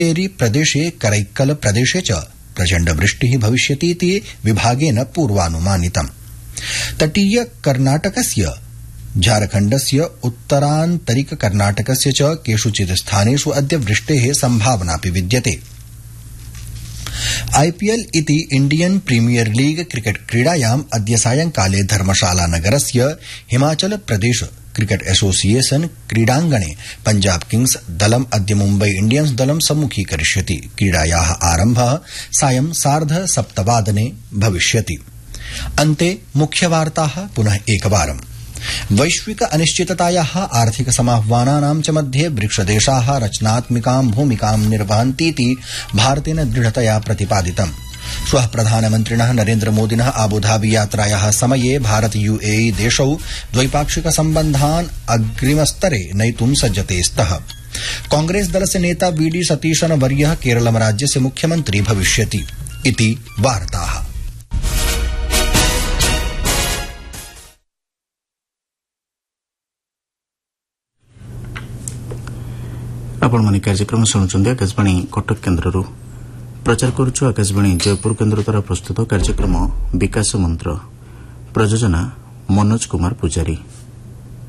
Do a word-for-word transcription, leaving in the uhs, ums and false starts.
पुडुचेरी प्रदेशे करैक्कल प्रदेशे च प्रचण्ड वृष्टिः भविष्यतीति विभागेन पूर्वानुमानितम्। तटीय कर्णाटकस्य झारखण्डस्य उत्तरान्तरिक कर्णाटकस्य च केषुचित् स्थानेषु अद्य वृष्टेः सम्भावनापि विद्यते। आईपीएल इति इंडियन प्रीमियर लीग क्रिकेट क्रीडायाम् अद्य सायंकाले धर्मशाला नगरस्य हिमाचल प्रदेश क्रिकेट एसोसिएशन क्रीडांगणे पंजाब किंग्स दलम् अद्य मुम्बई इंडियन्स दलं सम्मुखीकरिष्यति। क्रीडायाः आरम्भः सायं सार्ध सप्तवादने भविष्यति। अन्ते मुख्यवार्ताः पुनः एकवारम्। वैश्विक अनिश्चिततायाः आर्थिक समाह्वानानां च मध्ये ब्रिक्सदेशाः रचनात्मिकां भूमिकां निर्वहन्तीति भारतेन दृढतया प्रतिपादितम्। श्वः प्रधानमन्त्रिणः नरेन्द्रमोदिनः आबुधाबी यात्रायाः समये भारत यूएई देशौ द्वैपाक्षिक सम्बन्धान् अग्रिमस्तरे नयितुं सज्जते स्तः। कांग्रेस दलस्य नेता वीडी सतीशन वर्यः केरलम राज्यस्य मुख्यमन्त्री भविष्यति इति वार्ताः। आपण माने कार्यक्रम शुणुचंदी आकाशवाणी कटक केन्द्ररू प्रचार करुछु आकाशवाणी जयपुर केन्द्र द्वारा प्रस्तुत कार्यक्रम विकास मंत्र प्रयोजना मनोज कुमार पुजारी।